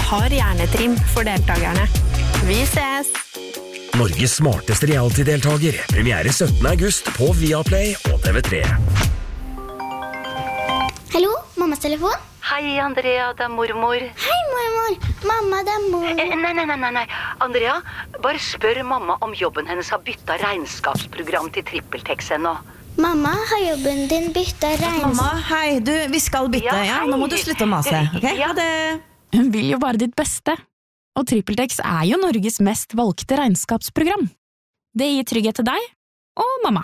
har hjernetrim for deltakerne. Vi ses! Norges smarteste reality-deltager. Premiere 17. august på Viaplay og TV3. Hallo, mammas telefon? Hei, Andrea, det mormor. Hei, mormor. Mamma, det mormor. Nei. Andrea, bare spør mamma om jobben hennes har byttet regnskapsprogram til TrippelTex ennå. Mamma, har jobben din byttet Mamma, hei, vi skal bytte, ja. Nå må du slutte å mase, ok? Ja. Ha det. Hun vil jo bare ditt beste. Og TrippelTex jo Norges mest valgte regnskapsprogram. Det gir trygghet til deg og mamma.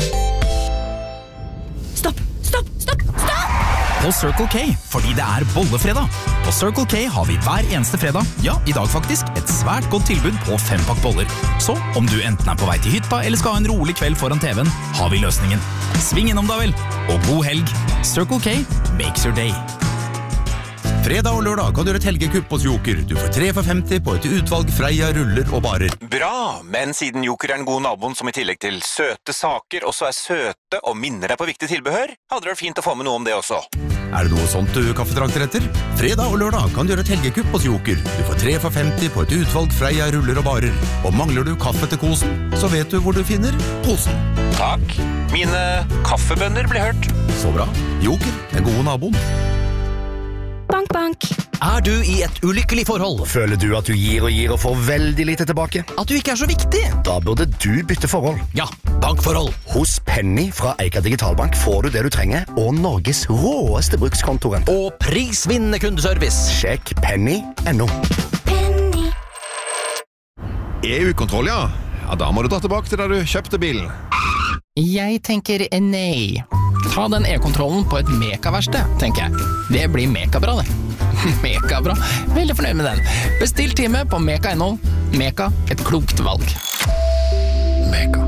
Stopp! På Circle K, fordi det bollefredag. På Circle K har vi hver eneste fredag, ja, i dag faktisk, et svært godt tilbud på 5-pakk boller. Så om du enten på vei til hytta eller skal ha en rolig kveld foran TV-en, har vi løsningen. Sving innom da vel, og god helg. Circle K makes your day. Fredag og lørdag kan du gjøre et helgekupp hos Joker. Du får 3 for 50 på et utvalg Freia ruller og barer. Bra, men siden Joker den gode naboen som i tillegg til søte saker også søte og minner deg på viktig tilbehør, hadde det vært fint å få med noe om det også. Det noe sånt du kaffetrakter etter? Fredag og lørdag kan du gjøre et helgekupp hos Joker. Du får 3 for 50 på et utvalg Freia ruller og barer. Og mangler du kaffe til kosen, så vet du hvor du finner posen. Takk. Mine kaffebønner blir hørt. Så bra. Joker, den gode naboen. Bank, bank. Du i et ulykkelig forhold? Føler du at du gir og får veldig lite tilbake? At du ikke så viktig? Da burde du bytte forhold. Ja, bankforhold. Hos Penny fra Eika Digitalbank får du det du trenger, og Norges råeste brukskontoren. Og prisvinnende kundeservice. Sjekk penny.no. Penny. EU-kontroll, ja. Da må du dra tilbake til da du kjøpte bilen. Jeg tenker nei. Ta den e-kontrollen på et mekaverksted, tenker jeg. Det blir mekabra, det. Mekabra. Veldig fornøyd med den. Bestill time på meka.no. Meka, et klokt valg. Meka.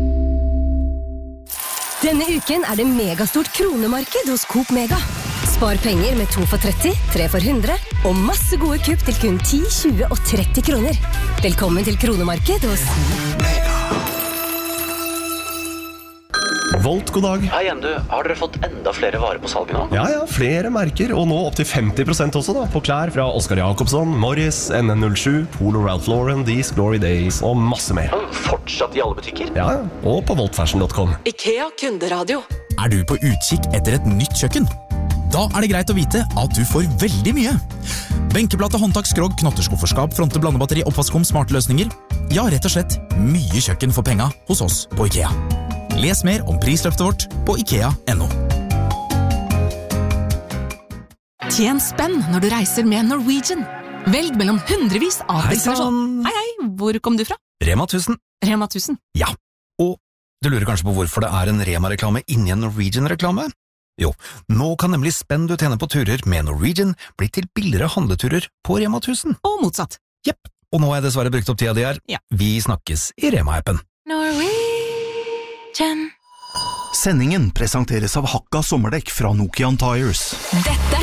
Denne uken det megastort kronemarked hos Coop Mega. Spar penger med 2 for 30, 3 for 100, og masse gode kupp til kun 10, 20 og 30 kroner. Velkommen til kronemarked hos Mega. Volt, god dag. Hei igjen, har dere fått enda flere varer på salget nå? Ja, flere merker, og nå opp til 50% også da, på klær fra Oscar Jacobsson, Morris, NN07, Polo Ralph Lauren, These Glory Days og masse mer. Fortsatt i alle butikker? Ja, og på voltfashion.com. IKEA Kunderadio. Du på utkikk etter et nytt kjøkken? Da det greit å vite at du får veldig mye. Benkeplate, håndtak, skrog, knotterskofferskap, fronte, blandebatteri, oppvaskom, smarte løsninger. Ja, rett og slett mye kjøkken for penga hos oss på IKEA. Les mer om prisløftet vårt på IKEA.no. Tjen spenn når du reiser med Norwegian. Velg mellom hundrevis av destinasjoner. Hei, hvor kom du fra? Rema 1000. Rema 1000? Ja, og du lurer kanskje på hvorfor det en Rema-reklame inni en Norwegian-reklame? Jo, nå kan nemlig spenn du tjener på turer med Norwegian bli til billigere handleturer på Rema 1000. Og motsatt. Jepp, og nå dessverre brukt opp tida di her. Ja. Vi snakkes i Rema-appen. Norwegian. Sendingen presenteres av Hakka sommerdekk fra Nokian Tires. Dette